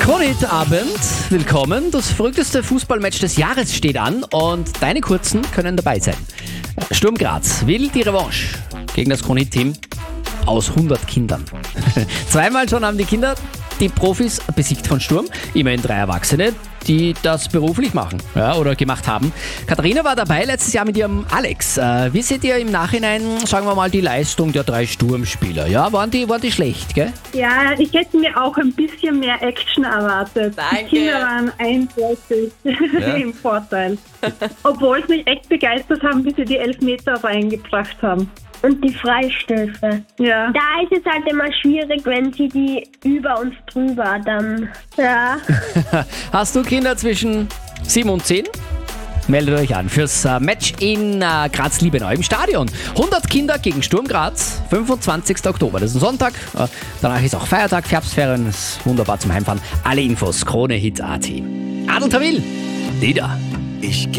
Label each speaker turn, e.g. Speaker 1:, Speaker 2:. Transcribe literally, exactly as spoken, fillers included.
Speaker 1: Kronhit-Abend, willkommen. Das verrückteste Fußballmatch des Jahres steht an und deine Kurzen können dabei sein. Sturm Graz will die Revanche gegen das Kronhit-Team aus hundert Kindern. Zweimal schon haben die Kinder die Profis besiegt von Sturm. Immerhin drei Erwachsene, die das beruflich machen, ja, oder gemacht haben. Katharina war dabei letztes Jahr mit ihrem Alex. Äh, wie seht ihr im Nachhinein, sagen wir mal, die Leistung der drei Sturmspieler? Ja, waren die, waren die schlecht, gell?
Speaker 2: Ja, ich hätte mir auch ein bisschen mehr Action erwartet.
Speaker 3: Danke.
Speaker 2: Die Kinder waren eindeutig
Speaker 1: Ja.
Speaker 2: im Vorteil. Obwohl sie mich echt begeistert haben, bis sie die Elfmeter reingebracht haben.
Speaker 4: Und die Freistöße.
Speaker 2: Ja.
Speaker 4: Da ist es halt immer schwierig, wenn sie die über uns drüber dann.
Speaker 2: Ja.
Speaker 1: Hast du Kinder zwischen sieben und zehn? Meldet euch an fürs äh, Match in äh, Graz-Liebenau im Stadion. hundert Kinder gegen Sturm Graz, fünfundzwanzigsten Oktober. Das ist ein Sonntag. Äh, danach ist auch Feiertag, Herbstferien. Das ist wunderbar zum Heimfahren. Alle Infos, Kronehit punkt at. Adel Tawil, Lieder.
Speaker 5: Ich